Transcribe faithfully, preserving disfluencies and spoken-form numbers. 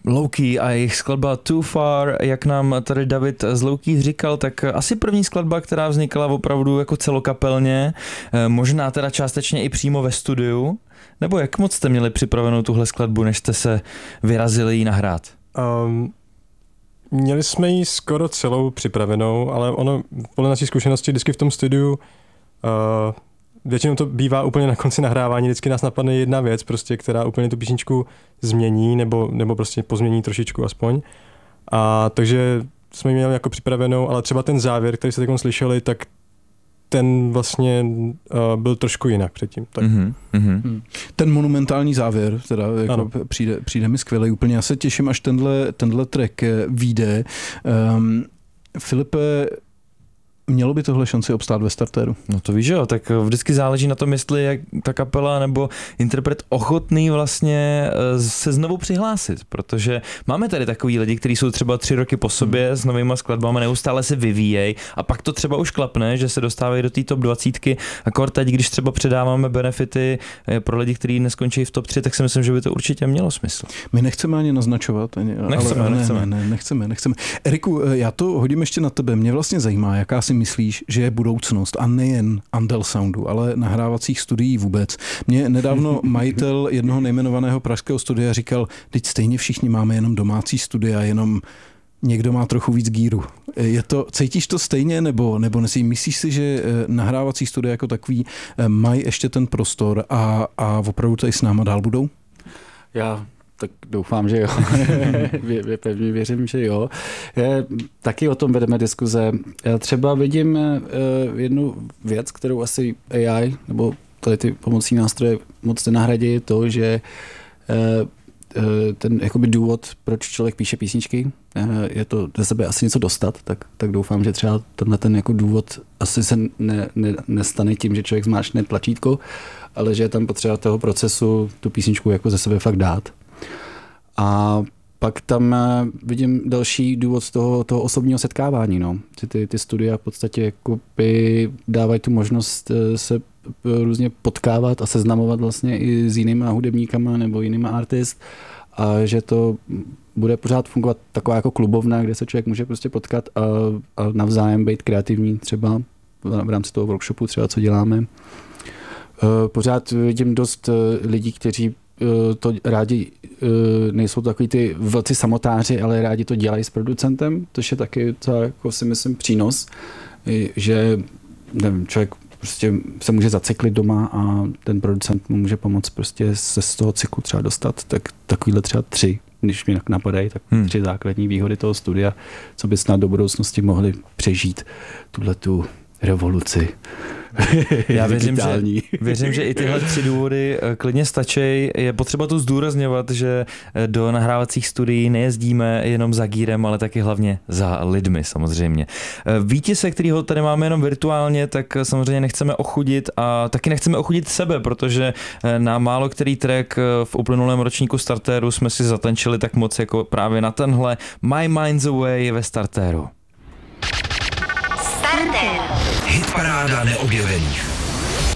Low-Key a jejich skladba Too Far, jak nám tady David z Low-Key říkal, tak asi první skladba, která vznikala opravdu jako celokapelně, možná teda částečně i přímo ve studiu, nebo jak moc jste měli připravenou tuhle skladbu, než jste se vyrazili ji nahrát? Um, měli jsme ji skoro celou připravenou, ale ono podle naší zkušenosti vždycky v tom studiu uh, většinou to bývá úplně na konci nahrávání, vždycky nás napadne jedna věc, prostě, která úplně tu písničku změní, nebo, nebo prostě pozmění trošičku aspoň. A takže jsme ji měli jako připravenou, ale třeba ten závěr, který jste teď slyšeli, tak ten vlastně uh, byl trošku jinak předtím. Tak. Mm-hmm, mm-hmm. Ten monumentální závěr teda jako přijde, přijde mi skvělý úplně. Já se těším, až tenhle, tenhle track vyjde. Um, Filipe, mělo by tohle šanci obstát ve startéru? No to víš, jo, tak vždycky záleží na tom, jestli je ta kapela nebo interpret ochotný vlastně se znovu přihlásit, protože máme tady takový lidi, kteří jsou třeba tři roky po sobě hmm. s novýma skladbami, neustále se vyvíjejí a pak to třeba už klapne, že se dostávají do té top dvacítky, akor teď, když třeba předáváme benefity pro lidi, kteří neskončí v top tři, tak si myslím, že by to určitě mělo smysl. My nechceme ani naznačovat, ani, nechceme, ale, nechceme. Ne, ne, nechceme, nechceme. Eriku, já to hodím ještě na tebe, mě vlastně zajímá, jaká si myslíš, že je budoucnost a nejen Andel Soundu, ale nahrávacích studií vůbec. Mě nedávno majitel jednoho nejmenovaného pražského studia říkal, teď stejně všichni máme jenom domácí studia, jenom někdo má trochu víc gíru. Je to, cítíš to stejně nebo, nebo nesí? Myslíš si, že nahrávací studia jako takový mají ještě ten prostor a, a opravdu tady s náma dál budou? Já tak doufám, že jo. Vě, pevně věřím, že jo. Je, taky o tom vedeme diskuze. Já třeba vidím uh, jednu věc, kterou asi A I nebo tady ty pomocí nástroje moc nenahradí, to, že uh, uh, ten jakoby důvod, proč člověk píše písničky, uh, je to ze sebe asi něco dostat, tak, tak doufám, že třeba tenhle ten jako důvod asi se ne, ne, nestane tím, že člověk zmáčkne tlačítko, ale že je tam potřeba toho procesu tu písničku jako ze sebe fakt dát. A pak tam vidím další důvod z toho, toho osobního setkávání. No. Ty, ty studia v podstatě jakoby dávají tu možnost se různě potkávat a seznamovat vlastně i s jinýma hudebníkama nebo jinýma artist a že to bude pořád fungovat taková jako klubovna, kde se člověk může prostě potkat a, a navzájem být kreativní třeba v rámci toho workshopu třeba, co děláme. Pořád vidím dost lidí, kteří to rádi nejsou takový ty velcí samotáři, ale rádi to dělají s producentem, což je taky to, jako si myslím přínos, že nevím, člověk prostě se může zacyklit doma a ten producent mu může pomoct prostě se z toho cyklu třeba dostat, tak takovýhle třeba tři, když mi napadají, tak hmm. tři základní výhody toho studia, co by snad do budoucnosti mohli přežít tuhletu revoluci. Já věřím že, věřím, že i tyhle tři důvody klidně stačí. Je potřeba tu zdůrazňovat, že do nahrávacích studií nejezdíme jenom za gírem, ale taky hlavně za lidmi samozřejmě. Vítěze, kterýho tady máme jenom virtuálně, tak samozřejmě nechceme ochudit a taky nechceme ochudit sebe, protože na málo který track v uplynulém ročníku Startéru jsme si zatančili tak moc jako právě na tenhle My Mind's Away ve Startéru. Hitparáda neobjevených.